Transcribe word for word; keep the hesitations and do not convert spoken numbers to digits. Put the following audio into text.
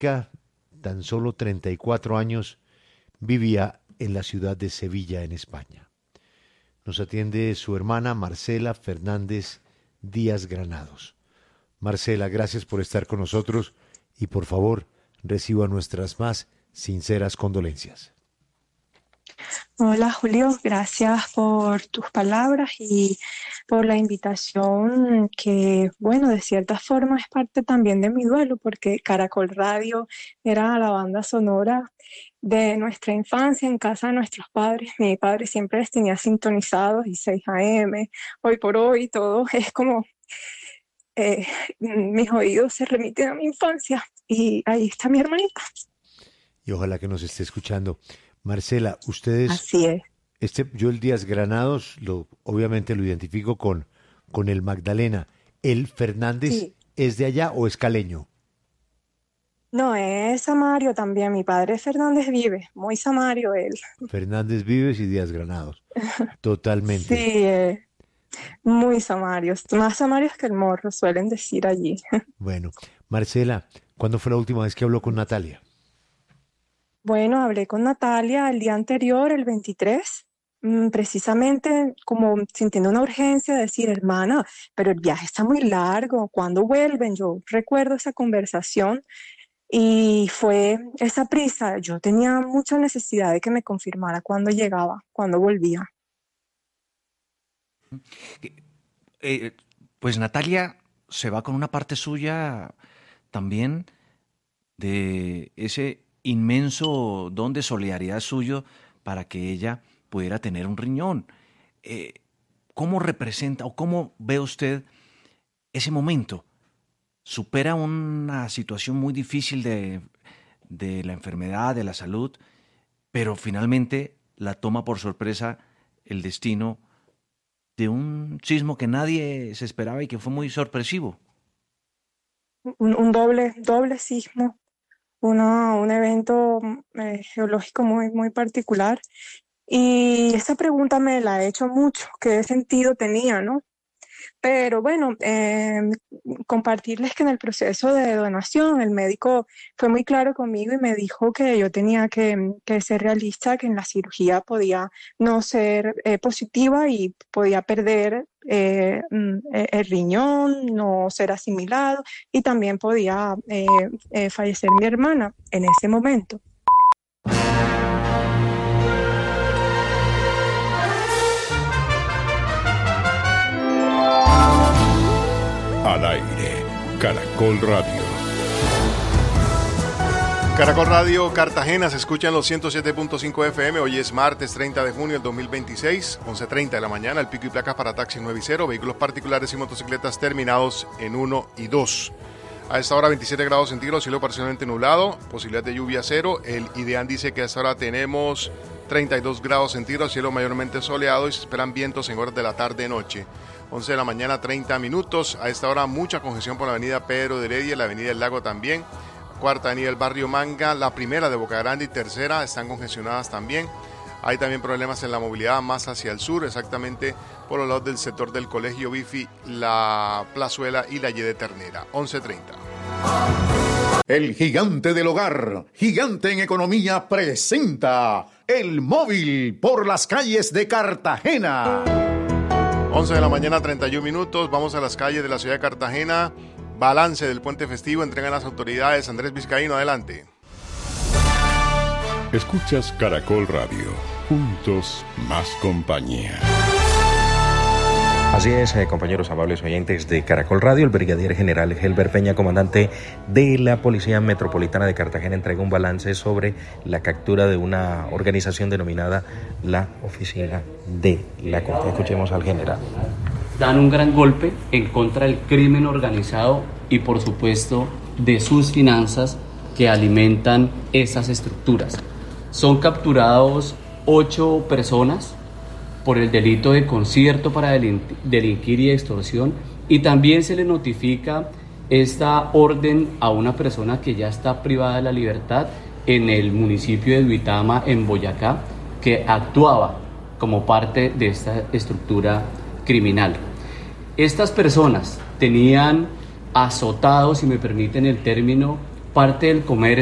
tan solo treinta y cuatro años, vivía en la ciudad de Sevilla, en España. Nos atiende su hermana Marcela Fernández Díaz Granados. Marcela, gracias por estar con nosotros y por favor reciba nuestras más sinceras condolencias. Hola Julio, gracias por tus palabras y por la invitación que, bueno, de cierta forma es parte también de mi duelo porque Caracol Radio era la banda sonora de nuestra infancia en casa de nuestros padres. Mi padre siempre les tenía sintonizados y seis a eme, hoy por hoy, todo es como eh, mis oídos se remiten a mi infancia y ahí está mi hermanita. Y ojalá que nos esté escuchando. Marcela, ustedes... Así es. Este Joel Díaz Granados, lo, obviamente lo identifico con, con el Magdalena. ¿El Fernández Sí. es de allá o es caleño? No, es Samario también. Mi padre Fernández vive, muy Samario él. Fernández Vives y Díaz Granados. Totalmente. Sí, eh, muy Samarios. Más Samarios que el morro, suelen decir allí. Bueno, Marcela, ¿cuándo fue la última vez que habló con Natalia? Bueno, hablé con Natalia el día anterior, el veintitrés, mm, precisamente como sintiendo una urgencia de decir, hermana, pero el viaje está muy largo, ¿cuándo vuelven? Yo recuerdo esa conversación y fue esa prisa. Yo tenía mucha necesidad de que me confirmara cuándo llegaba, cuándo volvía. Eh, pues Natalia se va con una parte suya también de ese inmenso don de solidaridad suyo para que ella pudiera tener un riñón. Eh, ¿Cómo representa o cómo ve usted ese momento? Supera una situación muy difícil de, de la enfermedad, de la salud, pero finalmente la toma por sorpresa el destino de un sismo que nadie se esperaba y que fue muy sorpresivo. Un, un doble, doble sismo, una, un evento eh, geológico muy, muy particular. Y esa pregunta me la he hecho mucho, ¿qué sentido tenía, no? Pero bueno, eh, compartirles que en el proceso de donación el médico fue muy claro conmigo y me dijo que yo tenía que, que ser realista, que en la cirugía podía no ser eh, positiva y podía perder eh, el riñón, no ser asimilado y también podía eh, eh, fallecer mi hermana en ese momento. Al aire, Caracol Radio. Caracol Radio Cartagena se escucha en los ciento siete punto cinco F M. Hoy es martes treinta de junio del dos mil veintiséis, once treinta de la mañana. El pico y placas para taxis nueve y cero, vehículos particulares y motocicletas terminados en uno y dos. A esta hora veintisiete grados centígrados, cielo parcialmente nublado, posibilidad de lluvia cero. El IDEAN dice que a esta hora tenemos treinta y dos grados centígrados, cielo mayormente soleado y se esperan vientos en horas de la tarde-noche. once de la mañana, treinta minutos. A esta hora mucha congestión por la avenida Pedro de Heredia, la avenida del Lago también. Cuarta avenida del Barrio Manga, la primera de Boca Grande y tercera están congestionadas también. Hay también problemas en la movilidad más hacia el sur, exactamente por los lados del sector del Colegio Bifi, la Plazuela y la Y de Ternera. once treinta. El gigante del hogar, gigante en economía, presenta El Móvil por las calles de Cartagena. once de la mañana, treinta y un minutos. Vamos a las calles de la ciudad de Cartagena. Balance del puente festivo, entregan las autoridades. Andrés Vizcaíno, adelante. Escuchas Caracol Radio. Juntos, más compañía. Así es, eh, compañeros amables oyentes de Caracol Radio, el brigadier general Helber Peña, comandante de la Policía Metropolitana de Cartagena, entrega un balance sobre la captura de una organización denominada la Oficina de la Compra. Escuchemos al general. Dan un gran golpe en contra del crimen organizado y, por supuesto, de sus finanzas que alimentan esas estructuras. Son capturados ocho personas por el delito de concierto para delinquir y extorsión, y también se le notifica esta orden a una persona que ya está privada de la libertad en el municipio de Duitama, en Boyacá, que actuaba como parte de esta estructura criminal. Estas personas tenían azotados, si me permiten el término, parte del comer